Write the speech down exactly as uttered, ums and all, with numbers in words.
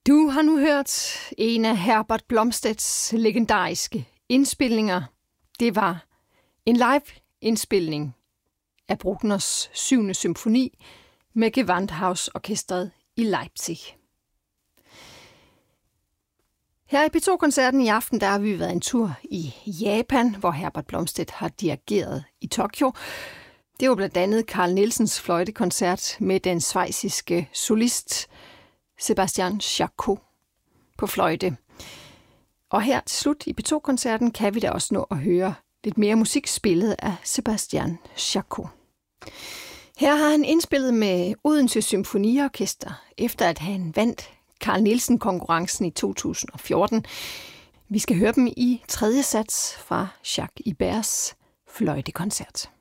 Du har nu hørt en af Herbert Blomstedts legendariske indspilninger. Det var en live-indspilning af Bruckners syvende symfoni med Gewandhausorkestret i Leipzig. Her i P to-koncerten i aften, der har vi været en tur i Japan, hvor Herbert Blomstedt har dirigeret i Tokyo. Det var blandt andet Carl Nielsens fløjtekoncert med den schweiziske solist Sebastian Charcot på fløjte. Og her til slut i P to-koncerten kan vi da også nå at høre lidt mere musik spillet af Sebastian Charcot. Her har han indspillet med Odense Symfoniorkester, efter at han vandt Carl Nielsen-konkurrencen i to tusind og fjorten. Vi skal høre dem i tredje sats fra Jacques Iberts fløjtekoncert.